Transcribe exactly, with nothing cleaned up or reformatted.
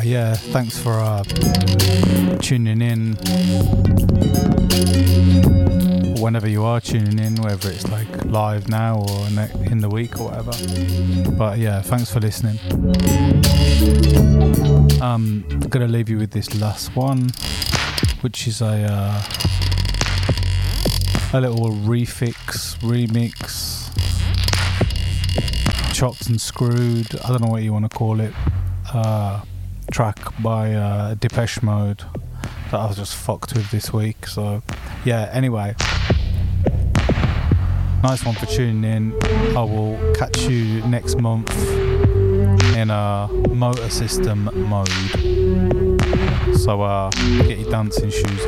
yeah, thanks for uh, tuning in. Whenever you are tuning in, whether it's like live now or in the week or whatever. But yeah, thanks for listening. Um, I'm gonna leave you with this last one, which is a uh, a little refix, remix, chopped and screwed. I don't know what you want to call it. Uh, track by uh, Depeche Mode that I was just fucked with this week. So yeah, anyway, nice one for tuning in. I will catch you next month in a Motor System mode. So uh, get your dancing shoes